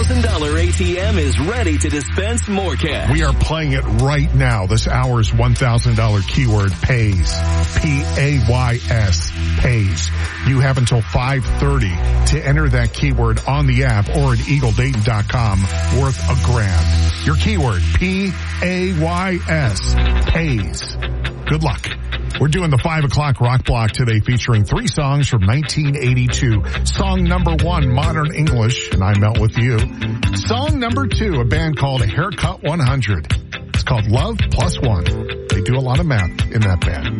ATM is ready to dispense more cash. We are playing it right now. This hour's $1,000 keyword pays. P-A-Y-S. Pays. You have until 5:30 to enter that keyword on the app or at EagleDayton.com, worth $1,000. Your keyword, P-A-Y-S. Pays. Good luck. We're doing the 5 o'clock rock block today, featuring 3 songs from 1982. Song number 1, Modern English, and I Melt With You. Song number 2, a band called Haircut 100. It's called Love Plus One. They do a lot of math in that band.